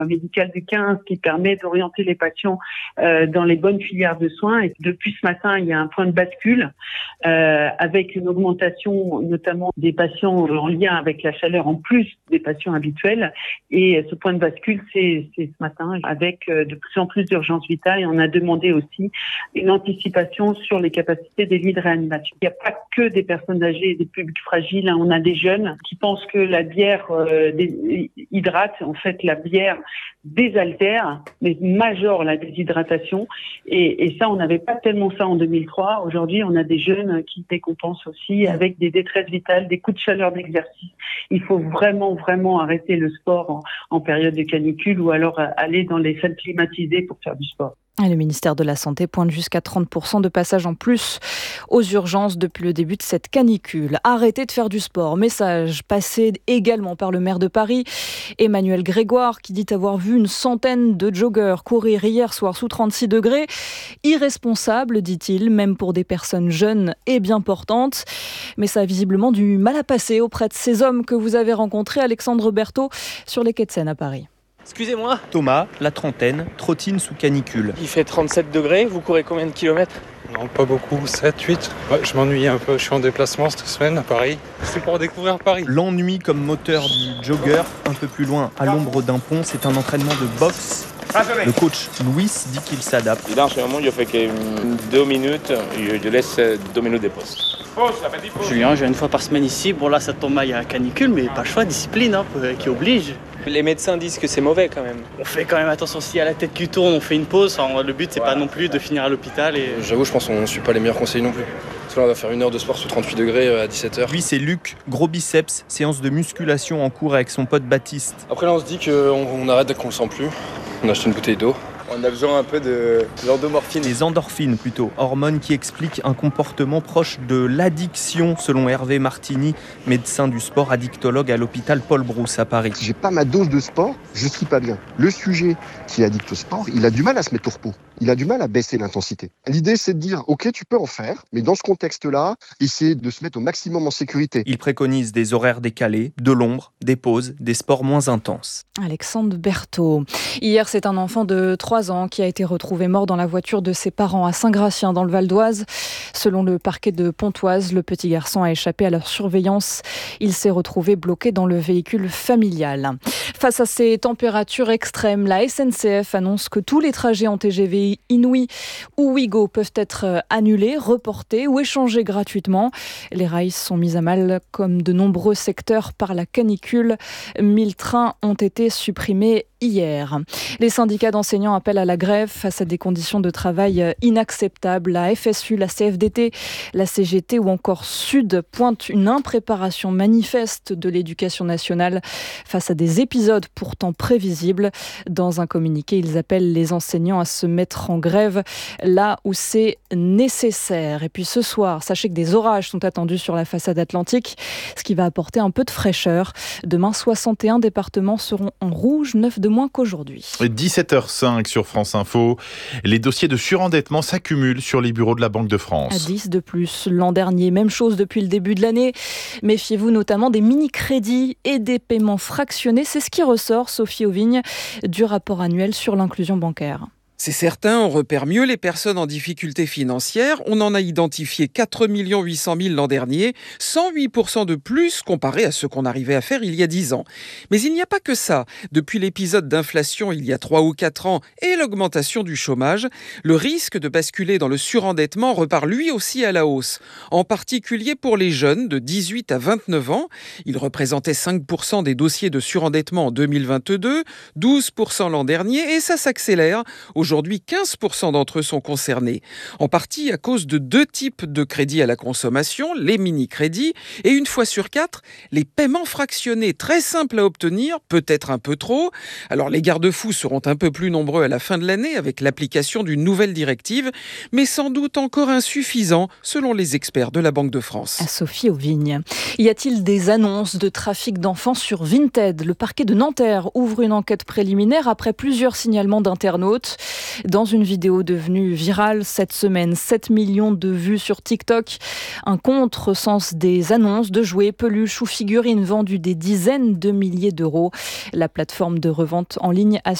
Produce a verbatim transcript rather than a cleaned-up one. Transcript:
médical du quinze qui permet d'orienter les patients euh, dans les bonnes filières de soins. Et depuis ce matin, il y a un point de bascule euh, avec une augmentation notamment des patients en lien avec la chaleur en plus des patients habituels. Et ce point de bascule, c'est, c'est ce matin avec euh, de plus en plus d'urgences vitales. Et on a demandé aussi une anticipation sur les capacités des lits de réanimation. Il n'y a pas que des personnes âgées et des publics fragiles. Hein. On a des jeunes qui pensent que la bière euh, des, hydrate. En fait, la bière désaltère, mais majore la déshydratation. Et, et ça, on n'avait pas tellement ça en deux mille trois. Aujourd'hui, on a des jeunes qui décompensent aussi avec des détresses vitales, des coups de chaleur d'exercice. Il faut vraiment, vraiment arrêter le sport en, en période de canicule ou alors aller dans les salles climatisées pour faire du sport. Le ministère de la Santé pointe jusqu'à trente pour cent de passages en plus aux urgences depuis le début de cette canicule. Arrêtez de faire du sport. Message passé également par le maire de Paris, Emmanuel Grégoire, qui dit avoir vu une centaine de joggeurs courir hier soir sous trente-six degrés. Irresponsable, dit-il, même pour des personnes jeunes et bien portantes. Mais ça a visiblement du mal à passer auprès de ces hommes que vous avez rencontrés, Alexandre Berthaud, sur les quais de Seine à Paris. Excusez-moi. Thomas, la trentaine, trottine sous canicule. Il fait trente-sept degrés, vous courez combien de kilomètres ? Non, pas beaucoup, sept, huit. Ouais, je m'ennuie un peu, je suis en déplacement cette semaine à Paris. C'est pour découvrir Paris. L'ennui comme moteur du jogger, un peu plus loin, à l'ombre d'un pont, c'est un entraînement de boxe. Le coach Louis dit qu'il s'adapte. Dans ce moment, je fais que deux minutes, je laisse deux minutes de pause. Julien, je viens une fois par semaine ici. Bon là, ça tombe mal, il y a la canicule, mais pas le choix, discipline hein, qui oblige. Les médecins disent que c'est mauvais quand même. On fait quand même attention, s'il y a la tête qui tourne, on fait une pause. Enfin, le but, c'est voilà. Pas non plus de finir à l'hôpital. Et... J'avoue, je pense qu'on ne suit pas les meilleurs conseils non plus. Parce que là, on va faire une heure de sport sous trente-huit degrés à dix-sept heures. Lui, c'est Luc, gros biceps, séance de musculation en cours avec son pote Baptiste. Après là, on se dit qu'on on arrête dès qu'on le sent plus. On a acheté une bouteille d'eau. On a besoin un peu de l'endomorphine. Les endorphines plutôt, hormones qui expliquent un comportement proche de l'addiction selon Hervé Martini, médecin du sport addictologue à l'hôpital Paul Brousse à Paris. Si j'ai pas ma dose de sport, je suis pas bien. Le sujet qui est addict au sport, il a du mal à se mettre au repos. Il a du mal à baisser l'intensité. L'idée, c'est de dire, ok, tu peux en faire, mais dans ce contexte-là, essayer de se mettre au maximum en sécurité. Il préconise des horaires décalés, de l'ombre, des pauses, des sports moins intenses. Alexandre Berthaud. Hier, c'est un enfant de trois ans qui a été retrouvé mort dans la voiture de ses parents à Saint-Gratien, dans le Val d'Oise. Selon le parquet de Pontoise, le petit garçon a échappé à leur surveillance. Il s'est retrouvé bloqué dans le véhicule familial. Face à ces températures extrêmes, la S N C F annonce que tous les trajets en T G V Inouï ou Ouigo peuvent être annulés, reportés ou échangés gratuitement. Les rails sont mis à mal comme de nombreux secteurs par la canicule. mille trains ont été supprimés hier. Les syndicats d'enseignants appellent à la grève face à des conditions de travail inacceptables. La F S U, la C F D T, la C G T ou encore Sud pointent une impréparation manifeste de l'éducation nationale face à des épisodes pourtant prévisibles. Dans un communiqué, ils appellent les enseignants à se mettre en grève là où c'est nécessaire. Et puis ce soir, sachez que des orages sont attendus sur la façade atlantique, ce qui va apporter un peu de fraîcheur. Demain, soixante et un départements seront en rouge, neuf de moins qu'aujourd'hui. dix-sept heures cinq sur France Info. Les dossiers de surendettement s'accumulent sur les bureaux de la Banque de France. À dix de plus l'an dernier. Même chose depuis le début de l'année. Méfiez-vous notamment des mini-crédits et des paiements fractionnés. C'est ce qui ressort, Sophie Auvigne, du rapport annuel sur l'inclusion bancaire. C'est certain, on repère mieux les personnes en difficulté financière. On en a identifié quatre millions huit cent mille l'an dernier, cent huit pour cent de plus comparé à ce qu'on arrivait à faire il y a dix ans. Mais il n'y a pas que ça. Depuis l'épisode d'inflation il y a trois ou quatre ans et l'augmentation du chômage, le risque de basculer dans le surendettement repart lui aussi à la hausse. En particulier pour les jeunes de dix-huit à vingt-neuf ans. Ils représentaient cinq pour cent des dossiers de surendettement en deux mille vingt-deux, douze pour cent l'an dernier et ça s'accélère. Aujourd'hui, quinze pour cent d'entre eux sont concernés, en partie à cause de deux types de crédits à la consommation, les mini-crédits, et une fois sur quatre, les paiements fractionnés, très simples à obtenir, peut-être un peu trop. Alors les garde-fous seront un peu plus nombreux à la fin de l'année avec l'application d'une nouvelle directive, mais sans doute encore insuffisant selon les experts de la Banque de France. À Sophie Auvigne. Y a-t-il des annonces de trafic d'enfants sur Vinted ? Le parquet de Nanterre ouvre une enquête préliminaire après plusieurs signalements d'internautes. dans une vidéo devenue virale cette semaine. sept millions de vues sur TikTok. Un contresens des annonces de jouets, peluches ou figurines vendues des dizaines de milliers d'euros. La plateforme de revente en ligne a